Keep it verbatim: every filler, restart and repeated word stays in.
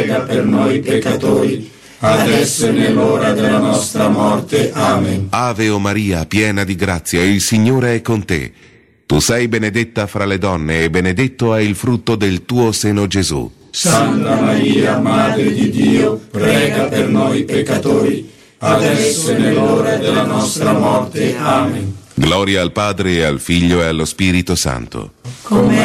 prega per noi peccatori, adesso e nell'ora della nostra morte. Amen. Ave o Maria, piena di grazia, il Signore è con te. Tu sei benedetta fra le donne e benedetto è il frutto del tuo seno, Gesù. Santa Maria, Madre di Dio, prega per noi peccatori, adesso e nell'ora della nostra morte. Amen. Gloria al Padre e al Figlio e allo Spirito Santo. Come